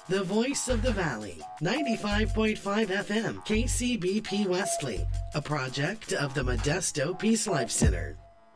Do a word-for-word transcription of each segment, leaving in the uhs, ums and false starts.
The voice of the valley, ninety-five point five F M, K C B P Wesley, a project of the Modesto Peace Life Center.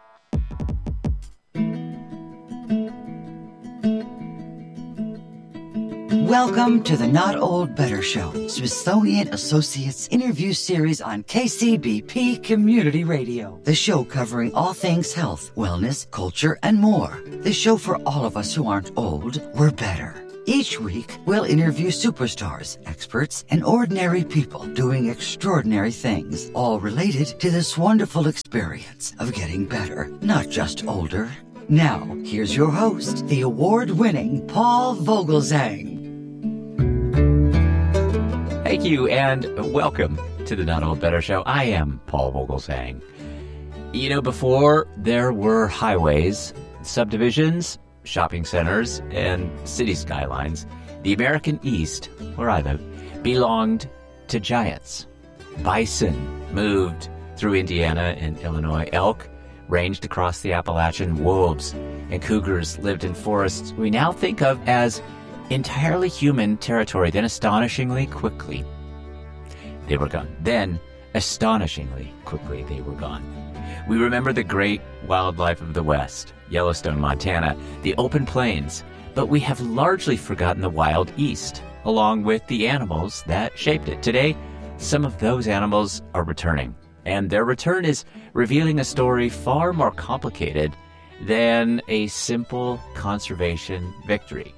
Welcome to the Not Old Better Show, Smithsonian Associates interview series on K C B P Community Radio. The show covering all things health, wellness, culture, and more. The show for all of us who aren't old, we're better. Each week, we'll interview superstars, experts, and ordinary people doing extraordinary things, all related to this wonderful experience of getting better, not just older. Now, here's your host, the award-winning Paul Vogelzang. Thank you, and welcome to the Not Old Better Show. I am Paul Vogelzang. You know, before there were highways, subdivisions, shopping centers, and city skylines, the American East, where I live, belonged to giants. Bison moved through Indiana and Illinois. Elk ranged across the Appalachian. Wolves and cougars lived in forests we now think of as entirely human territory. Then, astonishingly quickly, they were gone. Then, astonishingly quickly, they were gone. We remember the great wildlife of the West, Yellowstone, Montana, the open plains, but we have largely forgotten the wild East, along with the animals that shaped it. Today, some of those animals are returning, and their return is revealing a story far more complicated than a simple conservation victory.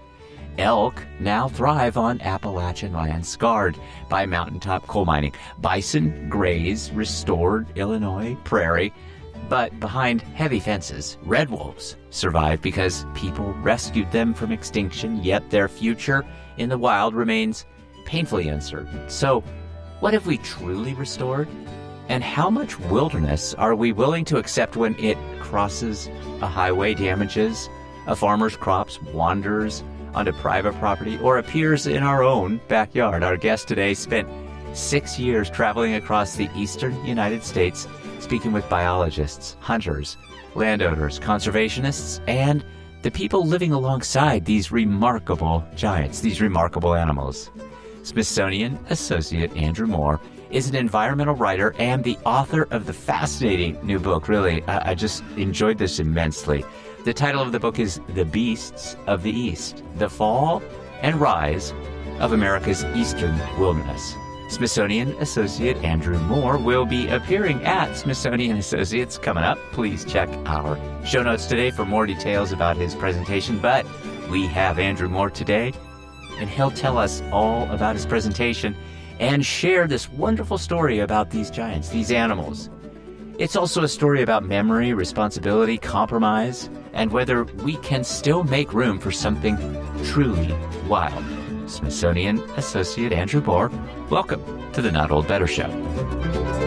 Elk now thrive on Appalachian lands scarred by mountaintop coal mining. Bison graze restored Illinois prairie, but behind heavy fences, red wolves survive because people rescued them from extinction, yet their future in the wild remains painfully uncertain. So, what have we truly restored? And how much wilderness are we willing to accept when it crosses a highway, damages a farmer's crops, wanders onto private property, or appears in our own backyard? Our guest today spent six years traveling across the eastern United States, speaking with biologists, hunters, landowners, conservationists, and the people living alongside these remarkable giants, these remarkable animals. Smithsonian Associate Andrew Moore is an environmental writer and the author of the fascinating new book. Really, I, I just enjoyed this immensely. The title of the book is The Beasts of the East, The Fall and Rise of America's Eastern Wilderness. Smithsonian Associate Andrew Moore will be appearing at Smithsonian Associates coming up. Please check our show notes today for more details about his presentation. But we have Andrew Moore today, and he'll tell us all about his presentation and share this wonderful story about these giants, these animals. It's also a story about memory, responsibility, compromise, and whether we can still make room for something truly wild. Smithsonian Associate Andrew Moore, welcome to the Not Old Better Show.